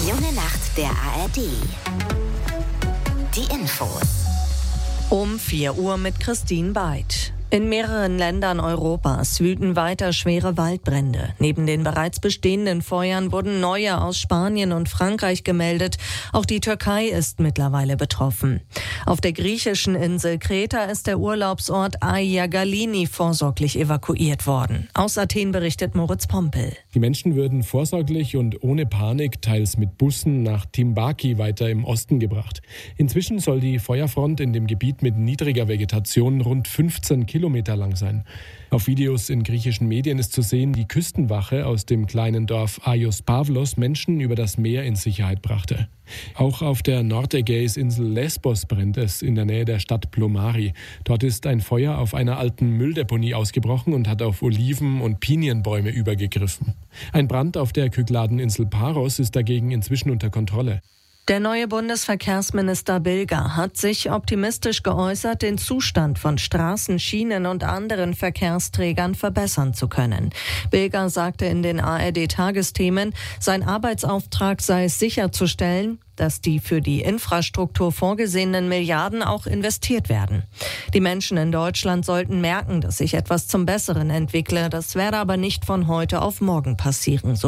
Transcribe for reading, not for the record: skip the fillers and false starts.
Junge Nacht der ARD. Die Infos. Um 4 Uhr mit Christine Beid. In mehreren Ländern Europas wüten weiter schwere Waldbrände. Neben den bereits bestehenden Feuern wurden neue aus Spanien und Frankreich gemeldet. Auch die Türkei ist mittlerweile betroffen. Auf der griechischen Insel Kreta ist der Urlaubsort Aia Galini vorsorglich evakuiert worden. Aus Athen berichtet Moritz Pompel. Die Menschen würden vorsorglich und ohne Panik teils mit Bussen nach Timbaki weiter im Osten gebracht. Inzwischen soll die Feuerfront in dem Gebiet mit niedriger Vegetation rund 15 Kilometer lang sein. Auf Videos in griechischen Medien ist zu sehen, wie Küstenwache aus dem kleinen Dorf Aios Pavlos Menschen über das Meer in Sicherheit brachte. Auch auf der Nordägäisinsel Lesbos brennt es in der Nähe der Stadt Plomari. Dort ist ein Feuer auf einer alten Mülldeponie ausgebrochen und hat auf Oliven- und Pinienbäume übergegriffen. Ein Brand auf der Kykladeninsel Paros ist dagegen inzwischen unter Kontrolle. Der neue Bundesverkehrsminister Bilger hat sich optimistisch geäußert, den Zustand von Straßen, Schienen und anderen Verkehrsträgern verbessern zu können. Bilger sagte in den ARD-Tagesthemen, sein Arbeitsauftrag sei es sicherzustellen, dass die für die Infrastruktur vorgesehenen Milliarden auch investiert werden. Die Menschen in Deutschland sollten merken, dass sich etwas zum Besseren entwickle. Das werde aber nicht von heute auf morgen passieren, so